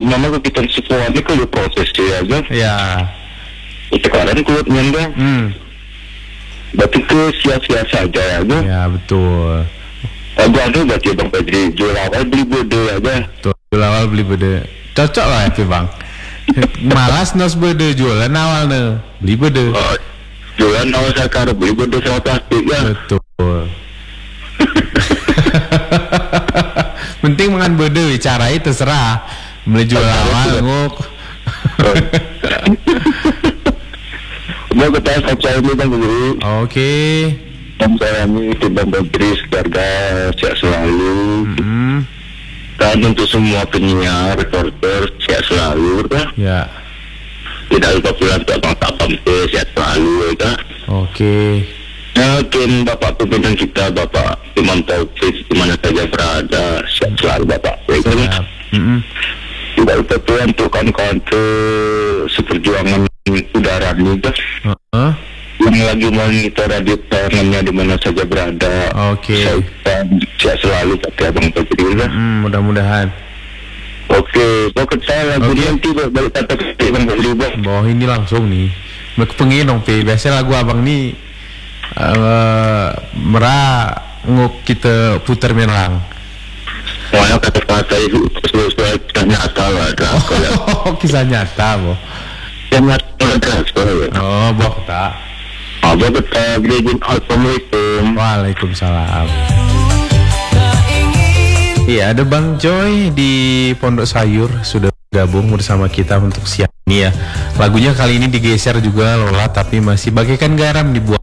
mana kita semua ini kalau proses aja. Ya. Sekarang kulitnya enggak. Berarti ke sia-sia saja aja. Ya betul. Ada berarti Bang Pedri jual awal beli bede aja. Tuh, jual awal beli bede. Cocok lah itu Bang. Malas nos bede jualan awal nih. Beli bede. Jualan awal sekarang beli bede sama plastik ya. Betul. Penting mangan bede cara itu terserah. Beli jual awal nguk. Mau ketemu saya ini Bang Pedri. Oke. Dan saya ini Bang Pedri keluarga sehat selalu. Dan untuk semua penyiar, reporter sehat selalu kan. Ya. Tidak lupa pula untuk Bang Tapam sehat selalu kan. Oke. Mungkin Bapak pimpinan kita, Bapak Imam Taufik, di mana saja berada, sehat selalu Bapak. Siap. Tidak lupa pula untuk kawan-kawan ke seperjuangan udara ini kan. Yang lagi monitor radio tangannya di mana saja berada. Oke. Sehat selalu Pak Abang Pedri kan. Mudah-mudahan. Oke, pokok saya lagu nanti balik kata ke Bang Pedri Bang. Bawah ini langsung nih. Pengen dong P. Biasanya lagu abang nih nguk kita putar menang. Soalnya kata-kata itu sesuai kisah nyata lah. Kisah nyata boh. Yang nyata sekolah. Oh boh tak. Abang kita berikan Assalamualaikum. Waalaikumsalam. Iya, ada Bang Joy di Pondok Sayur sudah gabung bersama kita untuk siang ini ya. Lagunya kali ini digeser juga Lola, tapi masih bagaikan garam dibuat